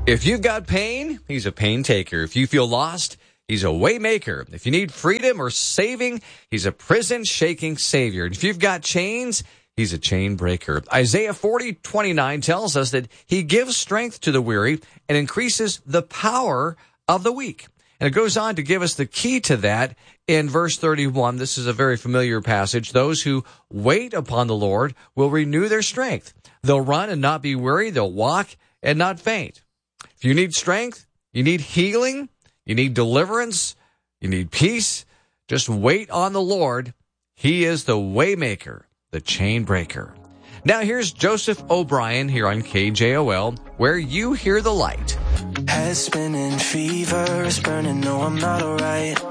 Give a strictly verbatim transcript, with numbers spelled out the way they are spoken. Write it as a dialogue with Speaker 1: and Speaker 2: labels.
Speaker 1: If you've got pain, he's a pain taker. If you feel lost, he's a way maker. If you need freedom or saving, he's a prison-shaking savior. And if you've got chains, he's a chain breaker. Isaiah forty twenty-nine tells us that he gives strength to the weary and increases the power of the weak. And it goes on to give us the key to that in verse thirty-one. This is a very familiar passage. Those who wait upon the Lord will renew their strength. They'll run and not be weary. They'll walk and not faint. If you need strength, you need healing, you need deliverance, you need peace, just wait on the Lord. He is the waymaker, the chain breaker. Now here's Joseph O'Brien here on K J O L, where you hear the light.
Speaker 2: Head spinning, fever is burning, no, I'm not alright.